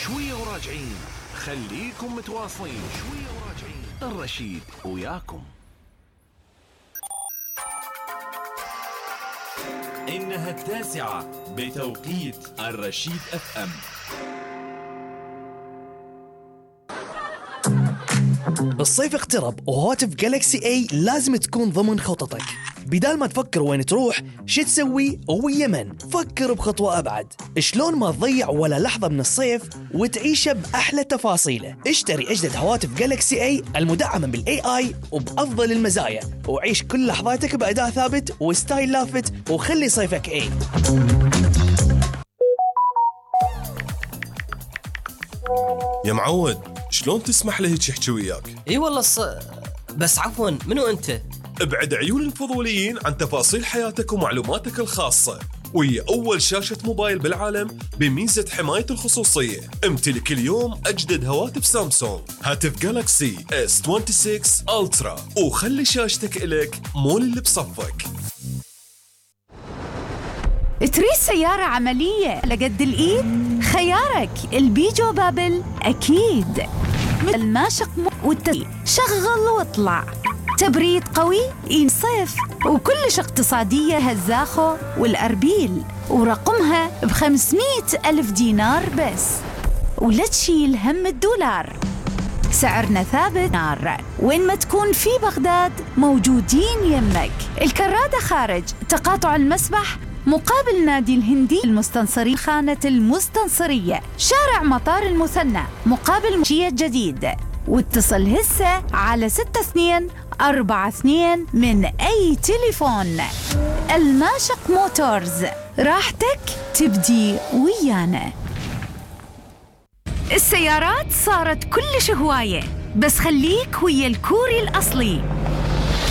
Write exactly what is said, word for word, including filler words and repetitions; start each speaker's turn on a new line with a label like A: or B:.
A: شوية وراجعين، خليكم متواصلين. شوية وراجعين، الرشيد وياكم.
B: إنها التاسعة بتوقيت الرشيد اف ام.
C: الصيف اقترب وهواتف جالكسي اي لازم تكون ضمن خططك. بدال ما تفكر وين تروح شو تسوي ويا من، فكر بخطوة أبعد. شلون ما تضيع ولا لحظة من الصيف وتعيشه بأحلى تفاصيله. اشتري أجدد هواتف جالكسي اي المدعمة بالاي اي وبأفضل المزايا، وعيش كل لحظاتك بأداء ثابت وستايل لافت، وخلي صيفك اي.
D: يا معود، شلون تسمح لي هيك يحكي وياك؟
E: اي والله الص... بس عفوا، منو انت؟
D: ابعد عيون الفضوليين عن تفاصيل حياتك ومعلوماتك الخاصة، وهي أول شاشة موبايل بالعالم بميزة حماية الخصوصية. امتلك اليوم أجدد هواتف سامسونج، هاتف جالكسي اس ستة وعشرين ألترا، وخلي شاشتك إلك مول اللي بصفك.
F: تريد سيارة عملية لقد الإيد؟ خيارك البيجو بابل أكيد. مثل ما شق والتسيير، شغل واطلع. تبريد قوي، صيف، وكلش اقتصادية هالزاخو والأربيل، ورقمها بخمسمية ألف دينار بس، ولا تشيل هم الدولار. سعرنا ثابت نار، وين ما تكون في بغداد موجودين يمك. الكرادة خارج تقاطع المسبح مقابل نادي الهندي المستنصري، خانة المستنصرية، شارع مطار المثنى مقابل مشية جديد. واتصل هسه على ستة اثنين أربعة اثنين من أي تليفون. الماشق موتورز، راحتك تبدي ويانا. السيارات صارت كلش هواية، بس خليك ويا الكوري الأصلي.